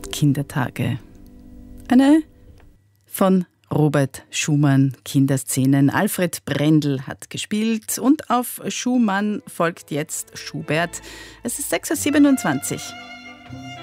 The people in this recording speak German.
Kindertage. Eine von Robert Schumann Kinderszenen. Alfred Brendel hat gespielt und auf Schumann folgt jetzt Schubert. Es ist 6:27 Uhr.